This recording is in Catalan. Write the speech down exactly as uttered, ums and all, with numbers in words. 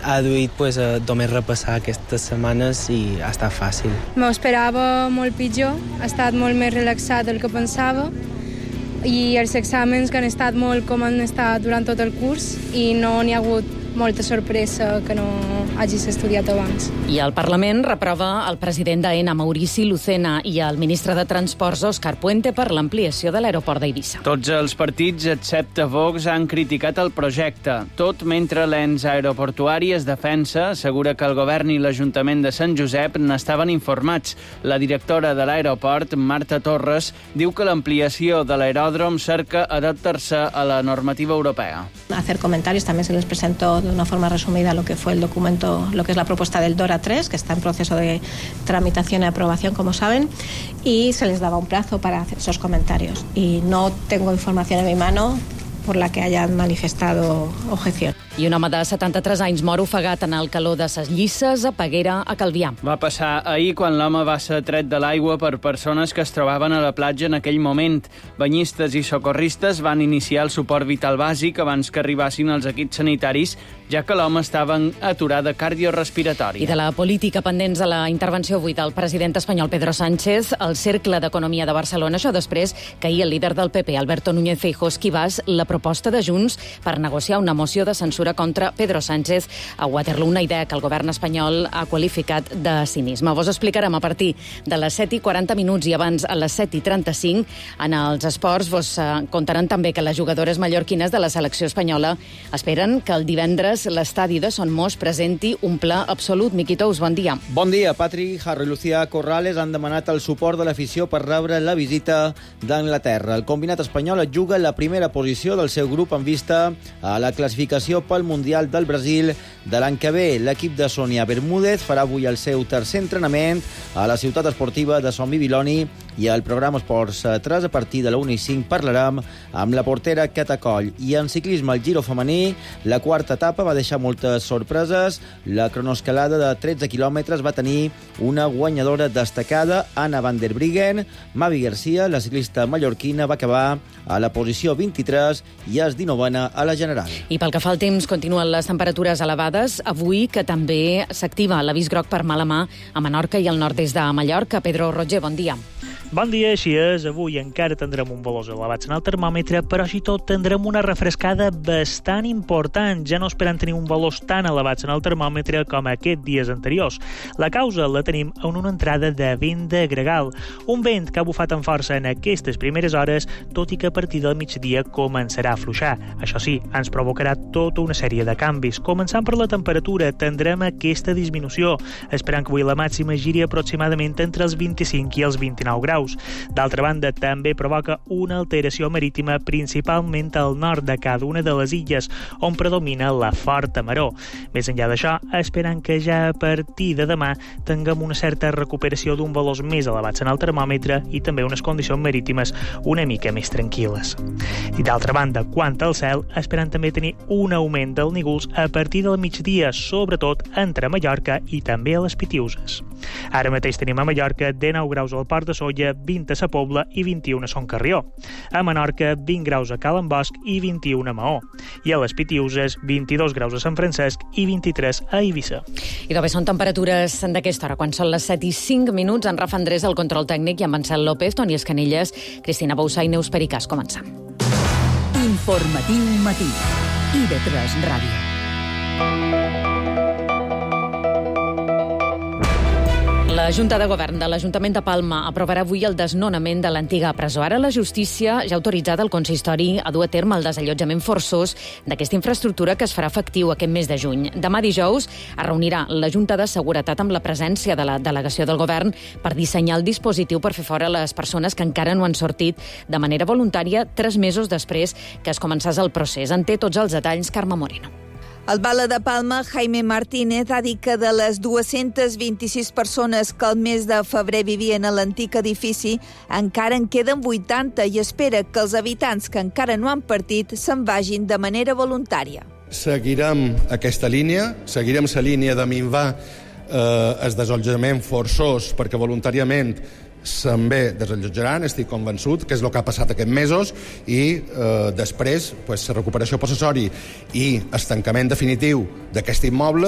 ha duit pues, a només repassar aquestes setmanes i ha estat fàcil. M'ho esperava molt pitjor, ha estat molt més relaxat del que pensava i els exàmens que han estat molt com han estat durant tot el curs i no n'hi ha hagut molta sorpresa que no hagis estudiat abans. I el Parlament reprova el president d'Aena, Maurici Lucena, i el ministre de Transports, Òscar Puente, per l'ampliació de l'aeroport d'Eivissa. Tots els partits, excepte Vox, han criticat el projecte. Tot mentre l'ens aeroportuari es defensa, assegura que el govern i l'Ajuntament de Sant Josep n'estaven informats. La directora de l'aeroport, Marta Torres, diu que l'ampliació de l'aeròdrom cerca adaptar-se a la normativa europea. Hacer comentarios, también se les presentó de una forma resumida lo que fue el documento, lo que es la propuesta del DORA tres, que está en proceso de tramitación y aprobación, como saben, y se les daba un plazo para hacer esos comentarios. Y no tengo información en mi mano por la que hayan manifestado objeción. I un home de setanta-tres anys mor ofegat en el calor de ses Llisses, a Peguera, a Calvià. Va passar ahir quan l'home va ser tret de l'aigua per persones que es trobaven a la platja en aquell moment. Banyistes i socorristes van iniciar el suport vital bàsic abans que arribassin els equips sanitaris, ja que l'home estava en aturada cardiorrespiratòria. I de la política pendents de la intervenció avui del president espanyol Pedro Sánchez, el Cercle d'Economia de Barcelona, això després que ahir el líder del P P, Alberto Núñez Feijóo, esquivàs la proposta de Junts per negociar una moció de censura contra Pedro Sánchez a Waterloo, una idea que el govern espanyol ha qualificat de cinisme. Vos explicarem a partir de les set i quaranta minuts i abans a les set i trenta-cinc. En els esports vos contaran també que les jugadores mallorquines de la selecció espanyola esperen que el divendres l'estadi de Son Mos presenti un pla absolut. Miqui Tous, bon dia. Bon dia, Patri. Harry i Lucía Corrales han demanat el suport de l'afició per rebre la visita d'Anglaterra. El combinat espanyol es juga la primera posició del seu grup en vista a la classificació pel Mundial del Brasil de l'any que ve. L'equip de Sonia Bermúdez farà avui el seu tercer entrenament a la ciutat esportiva de Son Bibiloni i al programa Esports tres a partir de la una i cinc parlarem amb la portera Cata Coll. I en ciclisme al Giro femení, la quarta etapa va deixar moltes sorpreses. La cronoescalada de tretze quilòmetres va tenir una guanyadora destacada, Anna van der Breggen. Mavi Garcia, la ciclista mallorquina, va acabar a la posició vint-i-tres i és dinovena a la general. I pel que fa al temps, continuen les temperatures elevades. Avui, que també s'activa l'avís groc per mala mà a Menorca i al nord-est de Mallorca. Pedro Roger, bon dia. Bon dia, així és. Avui encara tindrem un valors elevats en el termòmetre, però així tot tindrem una refrescada bastant important. Ja no esperem tenir un valors tan elevats en el termòmetre com aquests dies anteriors. La causa la tenim en una entrada de vent de gregal, un vent que ha bufat amb força en aquestes primeres hores, tot i que a partir del migdia començarà a afluixar. Això sí, ens provocarà tota una sèrie de canvis. Començant per la temperatura, tindrem aquesta disminució, esperant que avui la màxima giri aproximadament entre els vint-i-cinc i els vint-i-nou graus. D'altra banda, també provoca una alteració marítima, principalment al nord de cada una de les illes, on predomina la forta maror. Més enllà d'això, esperant que ja a partir de demà tinguem una certa recuperació d'un valors més elevats en el termòmetre i també unes condicions marítimes una mica més tranquil·les. I d'altra banda, quant al cel, esperant també tenir un augment del nígols a partir del migdia, sobretot entre Mallorca i també a les Pitiüses. Ara mateix tenim a Mallorca dinou graus al Port de Sóller, vint a Sa Pobla i vint-i-un a Son Carrió. A Menorca, vint graus a Cala en Bosch i vint-i-un a Maó. I a les Pitiüses, vint-i-dos graus a Sant Francesc i vint-i-tres a Eivissa. I també són temperatures d'aquesta hora, quan són les set i cinc minuts. En Rafa Andrés, el control tècnic, i en Marcel López, Toni Escanilles, Cristina Boussà i Neus Pericàs. Comencem. Informatiu matí. I de tres Ràdio. La Junta de Govern de l'Ajuntament de Palma aprovarà avui el desnonament de l'antiga presó. Ara la justícia ja ha autoritzat el consistori a dur a terme el desallotjament forçós d'aquesta infraestructura que es farà efectiu aquest mes de juny. Demà dijous es reunirà la Junta de Seguretat amb la presència de la delegació del Govern per dissenyar el dispositiu per fer fora les persones que encara no han sortit de manera voluntària tres mesos després que es començés el procés. En té tots els detalls Carme Moreno. El Bala de Palma, Jaime Martínez, ha dit que de les dues-centes vint-i-sis persones que el mes de febrer vivien a l'antic edifici, encara en queden vuitanta i espera que els habitants que encara no han partit se'n vagin de manera voluntària. Seguirem aquesta línia, seguirem la línia de minvar eh, el desallotjament forçós perquè voluntàriament se'n ve desallotjaran, estic convençut, que és el que ha passat aquests mesos, i eh, després pues, la recuperació possessori i el tancament definitiu d'aquest immoble